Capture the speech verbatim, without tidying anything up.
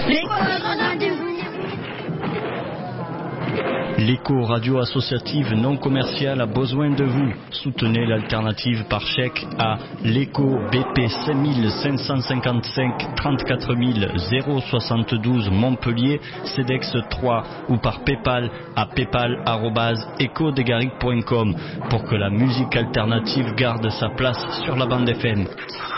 L'écho radio associative non commerciale a besoin de vous. Soutenez l'alternative par chèque à l'écho B P cinq cinq cent cinquante-cinq trente-quatre mille soixante-douze Montpellier, CEDEX trois ou par Paypal à paypal arobase echo degaric point com pour que la musique alternative garde sa place sur la bande F M.